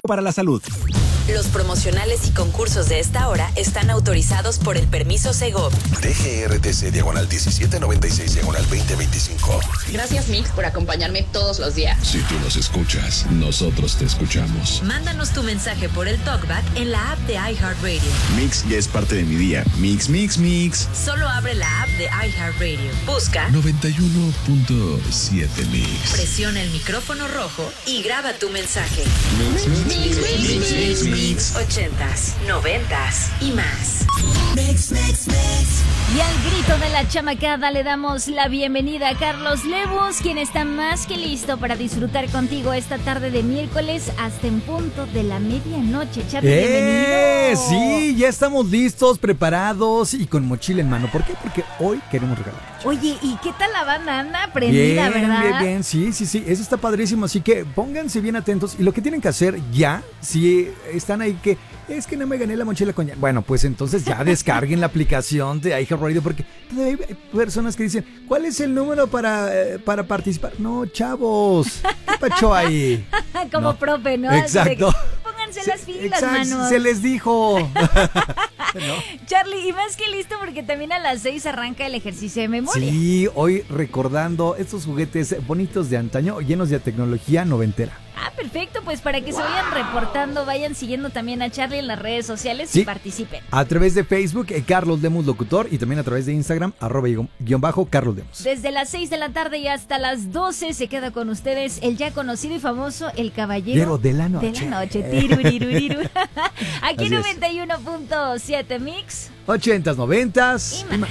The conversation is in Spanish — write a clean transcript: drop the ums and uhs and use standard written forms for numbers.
para la salud. Los promocionales y concursos de esta hora están autorizados por el permiso Segov. DGRTC /1796/2025. Gracias, Mix, por acompañarme todos los días. Si tú nos escuchas, nosotros te escuchamos. Mándanos tu mensaje por el TalkBack en la app de iHeartRadio. Mix ya es parte de mi día. Mix, mix, mix. Solo abre la app de iHeartRadio. Busca 91.7 Mix. Presiona el micrófono rojo y graba tu mensaje. Mix, mix, mix, mix, mix, mix. 80s, 90s y más. Y al grito de la chamacada le damos la bienvenida a Carlos Lewus, quien está más que listo para disfrutar contigo esta tarde de miércoles hasta en punto de la medianoche. Charlie, bienvenido. Sí, ya estamos listos, preparados y con mochila en mano. ¿Por qué? Porque hoy queremos regalar. Oye, ¿y qué tal la banda? Anda prendida, ¿verdad? Bien, sí, eso está padrísimo, así que pónganse bien atentos y lo que tienen que hacer ya, si están ahí que es que no me gané la mochila con ya. Bueno, pues entonces ya descarguen la aplicación de iHeartRadio porque hay personas que dicen, ¿cuál es el número para participar? No, chavos, ¿qué pacho ahí? Como no. profe, ¿no? Exacto. Pónganse las filas, exacto, manos. se les dijo. ¿No? Charlie, y más que listo porque también a las 6 arranca el ejercicio de memoria. Sí, hoy recordando estos juguetes bonitos de antaño, llenos de tecnología noventera. Ah, perfecto, pues para que se vayan reportando, vayan siguiendo también a Charlie en las redes sociales Sí. y participen. A través de Facebook, Carlos Lemus Locutor, y también a través de Instagram, @_Carlos Lemus. Desde las 6 de la tarde y hasta las 12 se queda con ustedes el ya conocido y famoso El Caballero de la Noche. De la Noche. Tiruriruriru. Aquí Así es. 91.7 Mix. 80s, 90s. Y más.